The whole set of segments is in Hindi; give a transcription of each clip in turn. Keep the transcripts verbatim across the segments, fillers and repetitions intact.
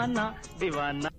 दीवाना।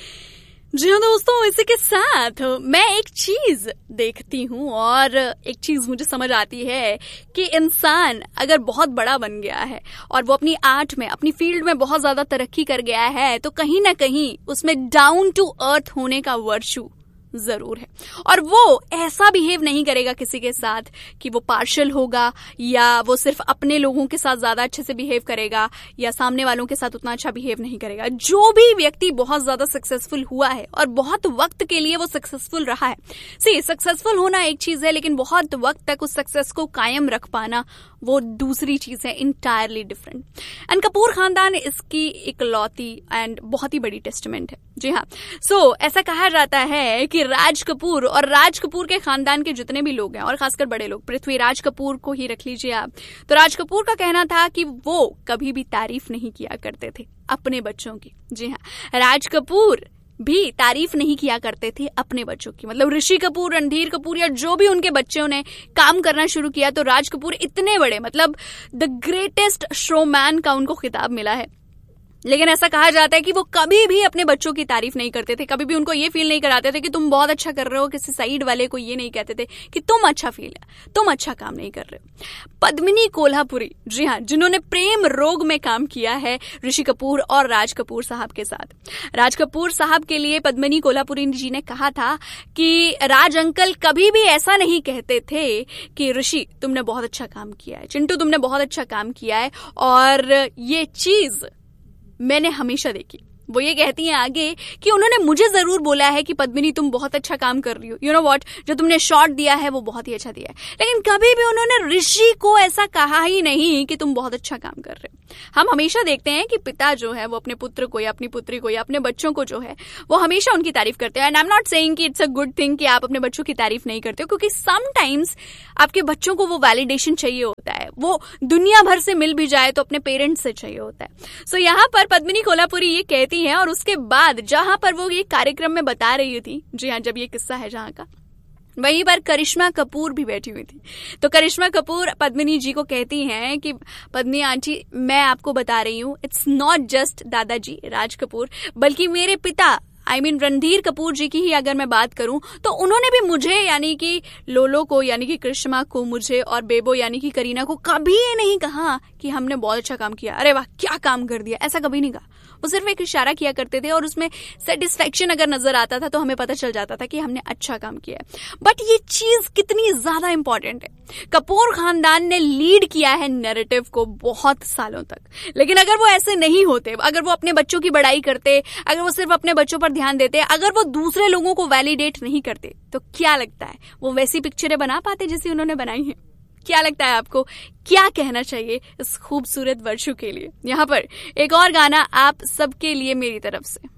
जी हाँ दोस्तों, इसी के साथ मैं एक चीज देखती हूँ और एक चीज मुझे समझ आती है कि इंसान अगर बहुत बड़ा बन गया है और वो अपनी आर्ट में, अपनी फील्ड में बहुत ज्यादा तरक्की कर गया है, तो कहीं ना कहीं उसमें डाउन टू अर्थ होने का वर्चू जरूर है। और वो ऐसा बिहेव नहीं करेगा किसी के साथ कि वो पार्शियल होगा या वो सिर्फ अपने लोगों के साथ ज्यादा अच्छे से बिहेव करेगा या सामने वालों के साथ उतना अच्छा बिहेव नहीं करेगा। जो भी व्यक्ति बहुत ज्यादा सक्सेसफुल हुआ है और बहुत वक्त के लिए वो सक्सेसफुल रहा है, सी सक्सेसफुल होना एक चीज है, लेकिन बहुत वक्त तक उस सक्सेस को कायम रख पाना वो दूसरी चीज है, इंटायरली डिफरेंट। एंड कपूर खानदान इसकी इकलौती एंड बहुत ही बड़ी टेस्टमेंट है। जी हाँ, सो so, ऐसा कहा जाता है कि राज कपूर और राज कपूर के खानदान के जितने भी लोग हैं, और खासकर बड़े लोग, पृथ्वीराज कपूर को ही रख लीजिए आप, तो राज कपूर का कहना था कि वो कभी भी तारीफ नहीं किया करते थे अपने बच्चों की। जी हाँ, राज कपूर भी तारीफ नहीं किया करते थे अपने बच्चों की। मतलब ऋषि कपूर, रणधीर कपूर या जो भी उनके बच्चों ने काम करना शुरू किया, तो राज कपूर इतने बड़े, मतलब द ग्रेटेस्ट शोमैन का उनको खिताब मिला है। लेकिन ऐसा कहा जाता है कि वो कभी भी अपने बच्चों की तारीफ नहीं करते थे, कभी भी उनको ये फील नहीं कराते थे कि तुम बहुत अच्छा कर रहे हो। किसी साइड वाले को ये नहीं कहते थे कि तुम अच्छा फील है, तुम अच्छा काम नहीं कर रहे हो। पद्मिनी कोल्हापुरी, जी हाँ, जिन्होंने प्रेम रोग में काम किया है ऋषि कपूर और राज कपूर साहब के साथ। राज कपूर साहब के लिए पद्मिनी कोल्हापुरी जी ने कहा था कि राज अंकल कभी भी ऐसा नहीं कहते थे कि ऋषि तुमने बहुत अच्छा काम किया है, चिंटू तुमने बहुत अच्छा काम किया है। और ये चीज मैंने हमेशा देखी। वो ये कहती हैं आगे कि उन्होंने मुझे जरूर बोला है कि पद्मिनी तुम बहुत अच्छा काम कर रही हो, यू नो व्हाट, जो तुमने शॉट दिया है वो बहुत ही अच्छा दिया है। लेकिन कभी भी उन्होंने ऋषि को ऐसा कहा ही नहीं कि तुम बहुत अच्छा काम कर रहे हो। हम हमेशा देखते हैं कि पिता जो है वो अपने पुत्र को या अपनी पुत्री को या अपने बच्चों को जो है वो हमेशा उनकी तारीफ करते हैं। And I am not saying कि इट्स अ गुड थिंग कि आप अपने बच्चों की तारीफ नहीं करते हो, क्योंकि समटाइम्स आपके बच्चों को वो वैलिडेशन चाहिए होता है। वो दुनिया भर से मिल भी जाए तो अपने पेरेंट्स से चाहिए होता है। सो so, यहाँ पर पद्मिनी कोल्हापुरी ये कहती हैं, और उसके बाद जहां पर वो ये कार्यक्रम में बता रही थी, जी हाँ, जब ये किस्सा है जहां का, वहीं पर करिश्मा कपूर भी बैठी हुई थी। तो करिश्मा कपूर पद्मिनी जी को कहती हैं कि पद्मिनी आंटी, मैं आपको बता रही हूँ, इट्स नॉट जस्ट दादाजी राज कपूर, बल्कि मेरे पिता आई मीन रणधीर कपूर जी की ही अगर मैं बात करूं तो उन्होंने भी मुझे यानी कि लोलो को यानी कि करिश्मा को, मुझे और बेबो यानी कि करीना को कभी ये नहीं कहा कि हमने बहुत अच्छा काम किया, अरे वाह क्या काम कर दिया, ऐसा कभी नहीं कहा। वो सिर्फ एक इशारा किया करते थे और उसमें सेटिस्फेक्शन अगर नजर आता था तो हमें पता चल जाता था कि हमने अच्छा काम किया है। बट ये चीज कितनी ज्यादा इंपॉर्टेंट है। कपूर खानदान ने लीड किया है नैरेटिव को बहुत सालों तक, लेकिन अगर वो ऐसे नहीं होते, अगर वो अपने बच्चों की बड़ाई करते, अगर वो सिर्फ अपने बच्चों पर ध्यान देते, अगर वो दूसरे लोगों को वैलिडेट नहीं करते, तो क्या लगता है वो वैसी पिक्चरें बना पाते जैसी उन्होंने बनाई हैं? क्या लगता है आपको, क्या कहना चाहिए इस खूबसूरत वर्षों के लिए? यहाँ पर एक और गाना आप सबके लिए मेरी तरफ से।